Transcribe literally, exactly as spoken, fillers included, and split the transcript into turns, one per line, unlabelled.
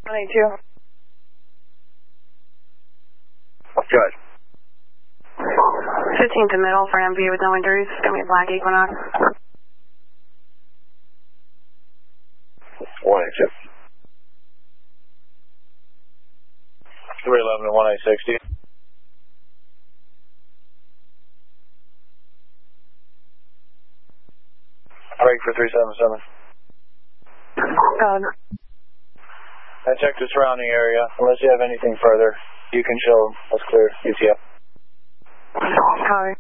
one eighty-two.
Good.
fifteenth to middle for M V with no injuries. It's going to be a black Equinox.
one eighty-two. three eleven to one eight sixty. Break for three seven seven.
Um,
I checked the surrounding area. Unless you have anything further, you can show us clear. U T F.
Copy.